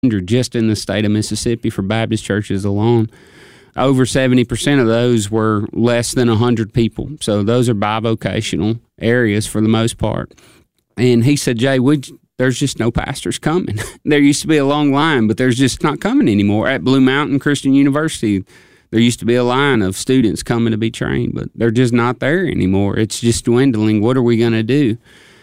just in the state of Mississippi for Baptist churches alone. Over 70% of those were less than 100 people. So those are bivocational areas for the most part. And he said, Jay, there's just no pastors coming. There used to be a long line, but there's just not coming anymore. At Blue Mountain Christian University, there used to be a line of students coming to be trained, but they're just not there anymore. It's just dwindling. What are we going to do?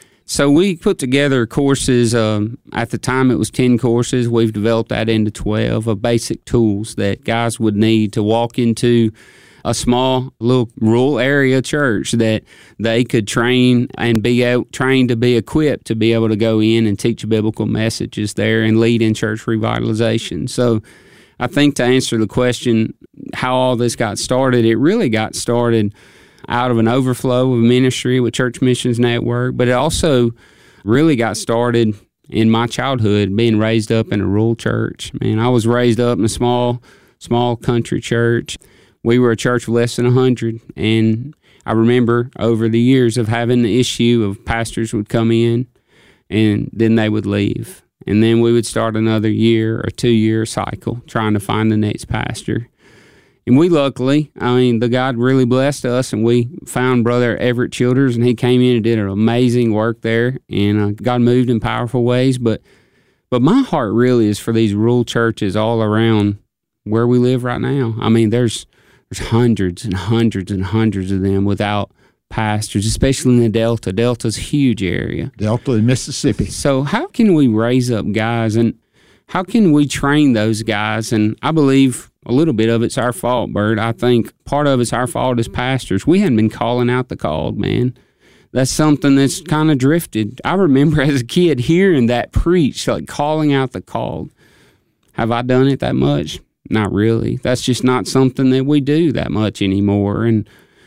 So we put together courses. At the time, it was 10 courses. We've developed that into 12 of basic tools that guys would need to walk into a small little rural area church that they could train and be trained to be equipped to be able to go in and teach biblical messages there and lead in church revitalization. So I think to answer the question, how all this got started, it really got started out of an overflow of ministry with Church Missions Network, but it also really got started in my childhood, being raised up in a rural church. Man, I was raised up in a small country church. We were a church of less than 100, and I remember over the years of having the issue of pastors would come in, and then they would leave. And then we would start another year or 2-year cycle trying to find the next pastor. And we luckily, the God really blessed us, and we found Brother Everett Childers, and he came in and did an amazing work there, and God moved in powerful ways. But my heart really is for these rural churches all around where we live right now. There's hundreds and hundreds and hundreds of them without pastors, especially in the Delta. Delta's a huge area. Delta in Mississippi. So how can we raise up guys, and how can we train those guys? And I believe a little bit of it's our fault, Bert. I think part of it's our fault as pastors. We hadn't been calling out the called, man. That's something that's kind of drifted. I remember as a kid hearing that preached, like calling out the called. Have I done it that much? Not really. That's just not something that we do that much anymore. And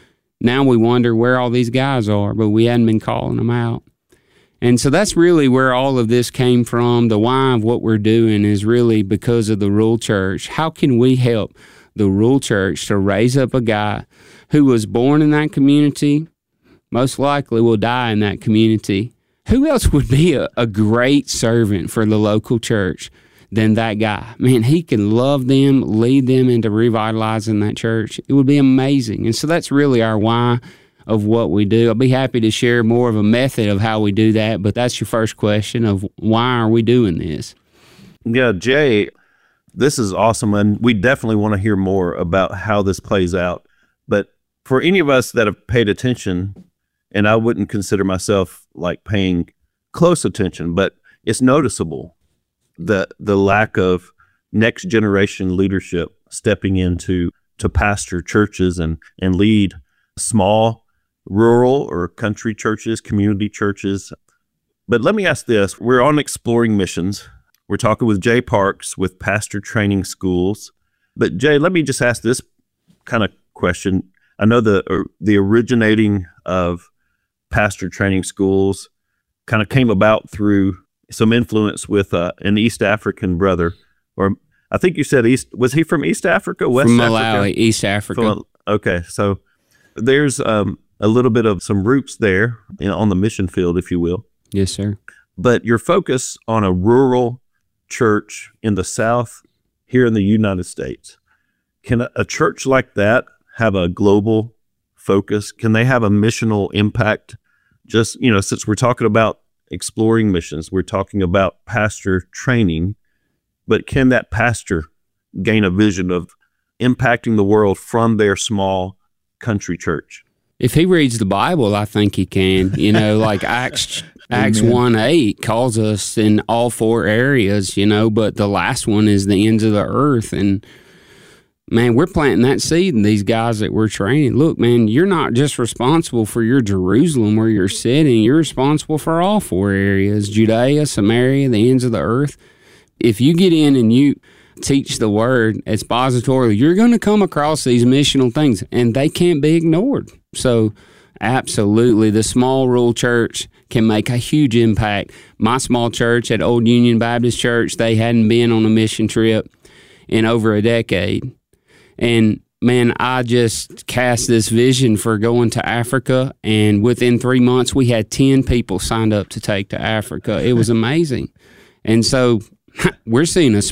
now we wonder where all these guys are, but we hadn't been calling them out. And so that's really where all of this came from. The why of what we're doing is really because of the rural church. How can we help the rural church to raise up a guy who was born in that community, most likely will die in that community? Who else would be a great servant for the local church than that guy? Man, he can love them, lead them into revitalizing that church. It would be amazing. And so that's really our why of what we do. I'll be happy to share more of a method of how we do that, but that's your first question of why are we doing this? Yeah, Jay, this is awesome, and we definitely want to hear more about how this plays out. But for any of us that have paid attention, and I wouldn't consider myself like paying close attention, but it's noticeable the lack of next generation leadership stepping into pastor churches and lead small rural or country churches, community churches. But let me ask this. We're on Exploring Missions. We're talking with Jay Parks with Pastor Training Schools. But Jay, let me just ask this kind of question. I know the originating of Pastor Training Schools kind of came about through some influence with an East African brother, or I think you said was he from East Africa, West Africa? From Malawi, East Africa. Okay, so there's a little bit of some roots there on the mission field, if you will. Yes, sir. But your focus on a rural church in the South here in the United States, can a church like that have a global focus? Can they have a missional impact? Just, since we're talking about exploring missions, we're talking about pastor training, but can that pastor gain a vision of impacting the world from their small country church? If he reads the Bible, I think he can. Like Acts 1:8 calls us in all 4 areas, but the last one is the ends of the earth. And man, we're planting that seed in these guys that we're training. Look, man, you're not just responsible for your Jerusalem where you're sitting. You're responsible for all 4 areas, Judea, Samaria, the ends of the earth. If you get in and you teach the word expositorily, you're going to come across these missional things, and they can't be ignored. So absolutely, the small rural church can make a huge impact. My small church at Old Union Baptist Church, they hadn't been on a mission trip in over a decade. And man, I just cast this vision for going to Africa, and within 3 months, we had 10 people signed up to take to Africa. It was amazing. And so We're seeing a